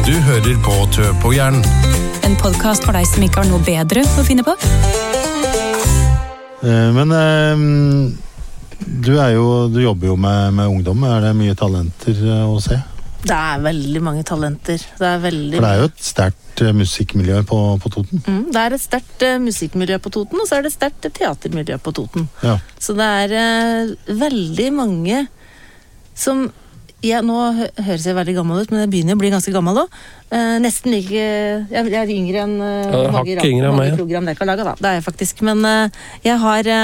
Du hører på Tø på hjernen. En podcast for deg som ikke har noe bedre å finne på. Du jobber jo med ungdom. Det mye talenter å se? Det veldig mange talenter. For det jo et sterkt musikkmiljø på Toten. Det et sterkt musikkmiljø på Toten, og så det et sterkt teatermiljø på Toten. Ja. Så det veldig mange som... nå høres jeg veldig gammel ut, men jeg begynner å bli ganske gammel også. Nesten like... Jeg yngre enn mange program dere har laget, da. Det jeg faktisk. Men jeg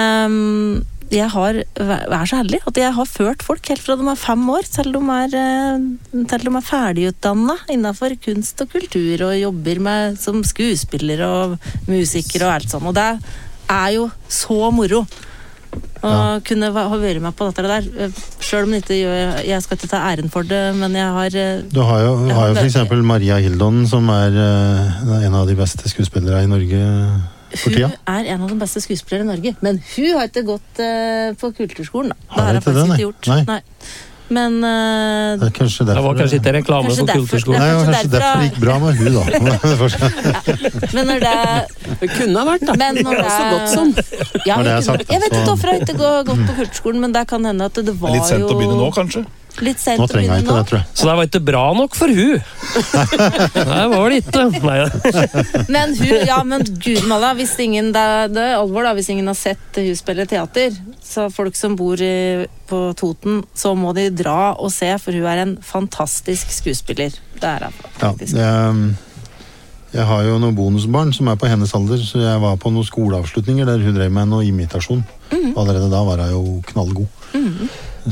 så heldig at jeg har ført folk helt fra de 5 år, til de ferdigutdannet innenfor kunst og kultur, og jobber som skuespiller og musiker og alt sånt. Og det jo så moro. Og kunne ha vært med på dette der, selv om jeg skal ikke ta æren for det, men jeg har... Du har jo for eksempel Maria Hildon, som en av de beste skuespillere i Norge for tida. Hun en av de beste skuespillere i Norge, men hun har ikke gått på kulturskolen, da. Det har jeg faktisk ikke gjort. Nei. Men det var kanskje ikke reklame for kulturskolen. Nei, kanskje derfor det gikk bra med hun da. Men når det kunne ha vært da. Men når det så godt som. Ja, jeg vet ikke hvorfor jeg ikke har gått på kulturskolen, men det kan hende at det var jo... Litt sent å begynne nå, kanskje? Litt sent nå trenger jeg ikke det, tror jeg. Så det var ikke bra nok for hun. Nei, var det ikke. Nei. Men Gud malla, hvis ingen, det alvor da, hvis ingen har sett hun spille teater, så folk som bor på Toten, så må de dra og se, for hun en fantastisk skuespiller. Det hun faktisk. Ja, jeg har jo noen bonusbarn som på hennes alder, så jeg var på noen skoleavslutninger der hun drev med noe imitasjon. Allerede da var hun jo knallgod.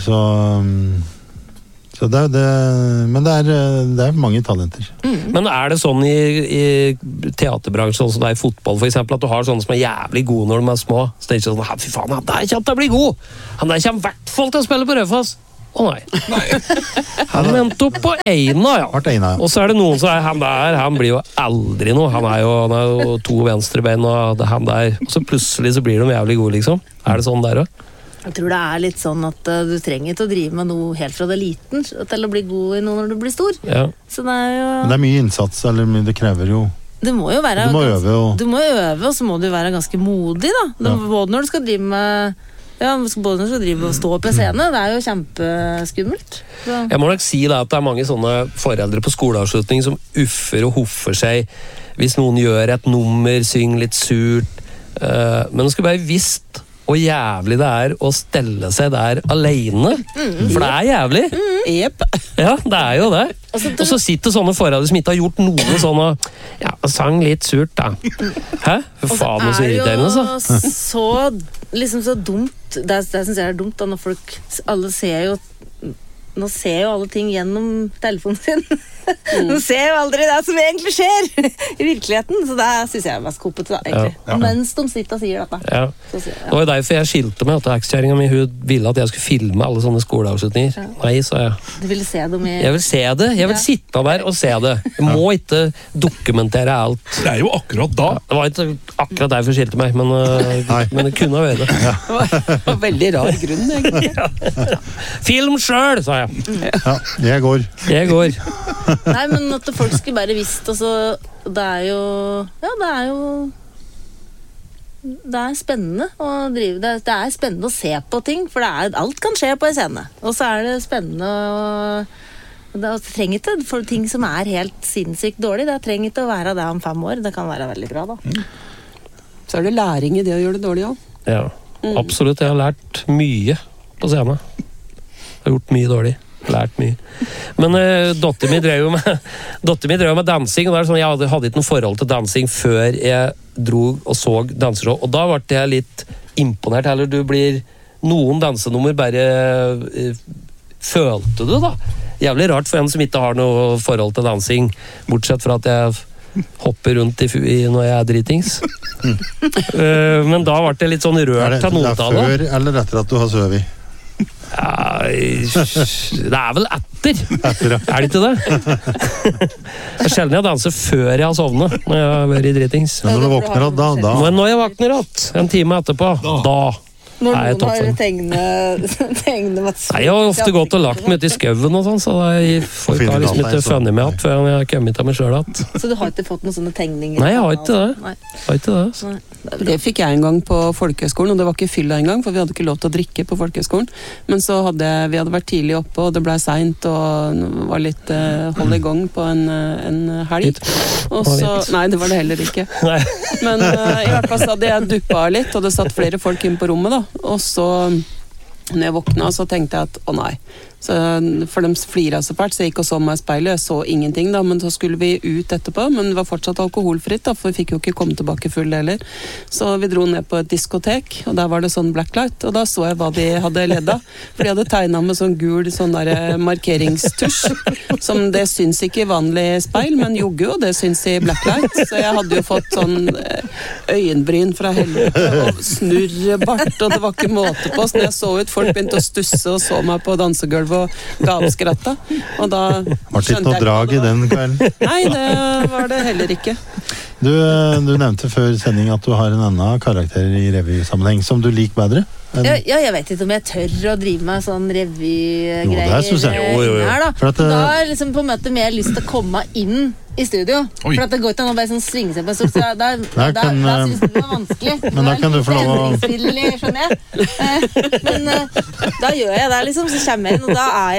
Så men det mange talenter. Men det sånn i teaterbransjen, sånn som det i fotball for eksempel, at du har sånne som jævlig gode når de små, så det ikke sånn, fy faen, han der kommer til å bli god! Han der kommer i hvert fall til å spille på Raufoss! Nei. Han endte opp på Eina, ja. Og så det noen som han der, han blir jo aldri noe. Han jo 2 venstrebein, og han der, og så plutselig så blir de jævlig gode, liksom. Det sånn der også? Jeg tror det litt sånn at du trenger ikke å drive med noe helt fra det liten til å bli god i noe når du blir stor. Ja. Så det jo... Men det mye innsats, eller det krever jo... Du må jo være... Du må øve, og så må du være ganske modig, da. Både når du skal drive med... Ja, både når du skal drive og stå på scene, det jo kjempeskummelt. Så. Jeg må nok si da at det mange sånne foreldre på skoleavslutning som uffer og hoffer seg hvis noen gjør et nummer, synger litt surt. Men du skal bare visst og jævlig det å stelle seg der alene. For det jævlig. Jep. Ja, det jo det. Og så sitter sånne foreldre som ikke har gjort noe sånn og sang litt surt da. Hæ? For faen, så irriterende, så. Så, liksom så dumt. Det synes jeg dumt da, når folk, alle ser jo, nå ser jo alle ting gjennom telefonen sin. De ser jo aldri det som egentlig skjer i virkeligheten, så det synes jeg var skopet da, egentlig. Ja. Mens de sitter og sier dette. Ja. Det var jo derfor jeg skilte meg at ekskjæringen min, hun ville at jeg skulle filme alle sånne skoleavslutninger. Ja. Nei, sa jeg. Du ville se dem Jeg vil se det, jeg vil sitte der og se det. Jeg må ikke dokumentere alt. Det jo akkurat da. Ja, det var ikke akkurat derfor jeg skilte meg, men det kunne være det. Ja. Det var veldig rar grunn, egentlig. Ja. Film selv, sa jeg. Ja, jeg går. Nei, men at folk skulle bare visst, altså, det jo det spennende å drive det spennende å se på ting, for alt kan skje på en scene, og så det spennende det trenger ikke for ting som helt sinnssykt dårlig, det trenger ikke å være det om 5 år, det kan være veldig bra da. Så det læring i det å gjøre det dårlig også. Ja, absolutt, jeg har lært mye på scenen. Jeg har gjort mye dårlig, lært mye. Men dotter mi drev jo med dansing, og sånn, jeg hadde ikke noe forhold til dansing før jeg dro og så dansershow, og da ble jeg litt imponert, eller du blir noen dansenummer bare følte du da. Jævlig rart for en som ikke har noe forhold til dansing, bortsett fra at jeg hopper rundt når jeg dritings. Men da ble det litt sånn rørt av noe av det. Før eller etter at du har søvet? Ja, det vel etter. Det ikke det? Det sjelden jeg danser før jeg har sovnet, når jeg har vært i dritings. Men når du våkner da? Men når jeg våkner en time etterpå, da. Når Nei, noen har toppen. tegne Nei, jeg har ofte gått og lagt meg ute i skauen og sånn, så jeg får Finner liksom data, ikke så- funnet meg igjen før jeg har kommet av meg selv igjen. Så du har ikke fått noen sånne tegninger? Nei, jeg har ikke det. Nei. Har ikke det. altså. Nei. Det fikk jeg en gang på folkehøyskolen, og det var ikke fylla engang, for vi hadde ikke lov til å drikke på folkehøyskolen. Men så hadde vi vært tidlig oppe, og det ble seint, og det var litt hold i gang på en helg. Litt. Og Det var så, litt. nei, det var det heller ikke. Nei. Men i hvert fall så hadde jeg duppa litt, og det satt flere folk inn på rommet, da. Og så, når jeg våkna, så tenkte jeg at å nei. Så, for de flira så fælt, så jeg gikk og så meg i speilet, jeg så ingenting da, men så skulle vi ut etterpå, men det var fortsatt alkoholfritt da, for vi fikk jo ikke komme tilbake full heller. Så vi dro ned på et diskotek, og der var det sånn blacklight, og da så jeg hva de hadde ledda, for de hadde tegnet med sånn gul sånn der markeringstusj, som det syns ikke i vanlig speil, men jogge jo, det syns i blacklight, så jeg hadde jo fått sånn øyenbryn fra helvete, og snurrebart, og det var ikke måte på, så når jeg så ut, folk begynte å stusse og så meg på dansegulvet, og ga opp skratta, og da Var det ikke skjønte noe jeg ikke drag i hva det den kvelden? var. Nei, det var det heller ikke. Du nevnte før sending at du har en annen karakter i revysammenheng som du liker bedre. Ja, jeg vet ikke om jeg tør å drive med sånn Jo, revygreier det synes jeg. Jo. her, da. For at, Da har jeg liksom på en måte mer lyst til å komme inn i studio. Oi. For at det går ikke an å bare sånn svinge seg på en stol, så da synes jeg det var vanskelig. Men da kan du få lov å- Endringsvillig, skjønner jeg. Men da gjør jeg det, liksom. Så kommer jeg inn, og da er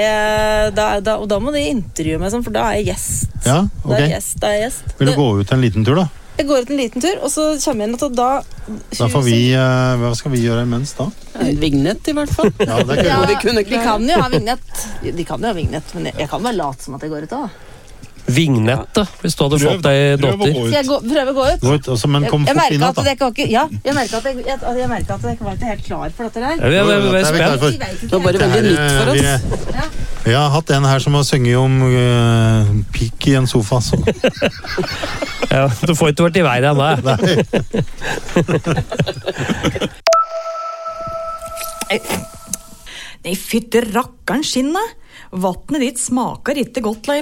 jeg og da må de intervjue meg sånn, for da er jeg gjest. Ja, Da er ok. jeg gjest. Vil du gå ut en liten tur, da? Jeg går ut en liten tur, og så kommer jeg inn, og da Da får vi, hva skal vi gjøre imens da? En vignett i hvert fall. Ja, det Ja, kan vi kunne de kan jo ha vignett. Men jeg kan bare late som at jeg går ut da. Vignett, da, hvis du hadde Prøv- fått deg prøv å dotter. gå ut. Skal jeg prøve å gå ut? gå ut, også, men kom Jeg fort inn merket igjen, at da. jeg ikke jeg merket at jeg var ikke helt klar for dette der. Ja, vi er Det er vi spent. klar for. Vi vet ikke Det var bare helt. veldig nytt for Vi, oss. vi har hatt en her som har sunget om pikk i en sofa. Så. Ja, du får ikke vært i været ennå. Nei, fytte rakkeren skinna! Vatnet ditt smaker ikke godt,